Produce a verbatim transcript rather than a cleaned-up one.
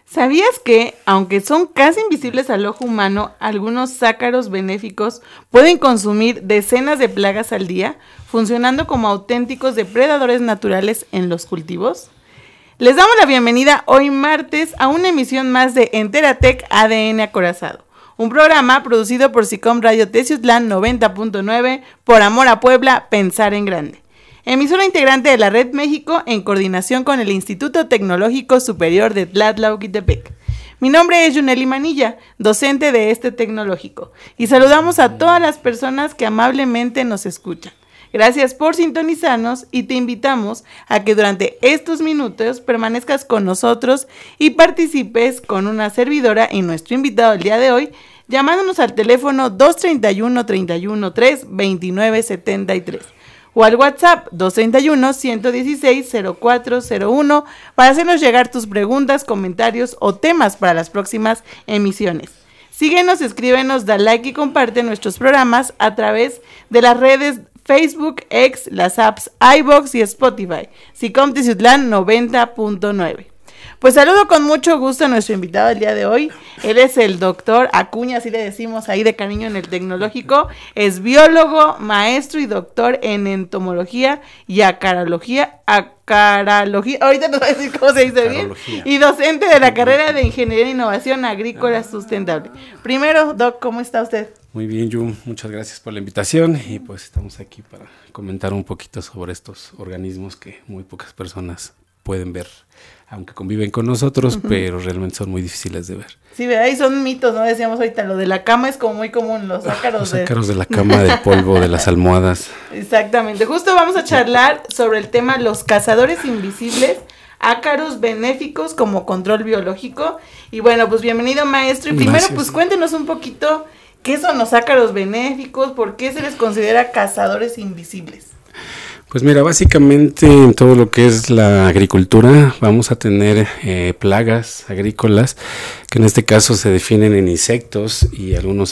¿Sabías que, aunque son casi invisibles al ojo humano, algunos ácaros benéficos pueden consumir decenas de plagas al día, funcionando como auténticos depredadores naturales en los cultivos? Les damos la bienvenida hoy martes a una emisión más de Enteratec A D N Acorazado, un programa producido por SICOM Radio Teciutlán noventa punto nueve, por amor a Puebla, pensar en grande. Emisora integrante de la Red México en coordinación con el Instituto Tecnológico Superior de Tlatlauquitepec. Mi nombre es Yuneli Manilla, docente de este tecnológico, y saludamos a todas las personas que amablemente nos escuchan. Gracias por sintonizarnos y te invitamos a que durante estos minutos permanezcas con nosotros y participes con una servidora y nuestro invitado el día de hoy, llamándonos al teléfono dos treinta y uno, treinta y uno, tres, veintinueve setenta y tres. O al WhatsApp dos treinta y uno, ciento dieciséis, cero cuatro cero uno para hacernos llegar tus preguntas, comentarios o temas para las próximas emisiones. Síguenos, escríbenos, da like y comparte nuestros programas a través de las redes Facebook, X, las apps iVoox y Spotify. SICOM Teciutlán noventa punto nueve. Pues saludo con mucho gusto a nuestro invitado del día de hoy. Él es el doctor Acuña, así le decimos ahí de cariño en el tecnológico. Es biólogo, maestro y doctor en entomología y acarología. Acarología, ahorita nos va a decir cómo se dice bien. Y docente de la carrera de Ingeniería e Innovación Agrícola Sustentable. Primero, Doc, ¿cómo está usted? Muy bien, Yu, muchas gracias por la invitación y pues estamos aquí para comentar un poquito sobre estos organismos que muy pocas personas pueden ver, aunque conviven con nosotros, uh-huh. pero realmente son muy difíciles de ver. Sí, ¿verdad? Y son mitos, ¿no? Decíamos ahorita, lo de la cama es como muy común, los ácaros. Los ácaros de... de la cama, del polvo, de las almohadas. Exactamente. Justo vamos a charlar sobre el tema los cazadores invisibles, ácaros benéficos como control biológico. Y bueno, pues bienvenido, maestro. Y primero, Gracias. pues cuéntenos un poquito qué son los ácaros benéficos, por qué se les considera cazadores invisibles. Pues mira, básicamente en todo lo que es la agricultura vamos a tener eh, plagas agrícolas que en este caso se definen en insectos y algunos